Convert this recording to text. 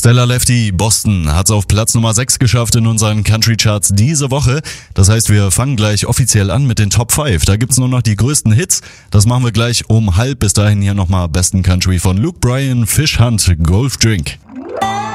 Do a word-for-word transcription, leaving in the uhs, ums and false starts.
Stellar Lefty, Boston, hat's auf Platz Nummer sechs geschafft in unseren Country Charts diese Woche. Das heißt, wir fangen gleich offiziell an mit den Top fünf. Da gibt's nur noch die größten Hits. Das machen wir gleich um halb. Bis dahin hier nochmal besten Country von Luke Bryan, Fish Hunt, Golf Drink.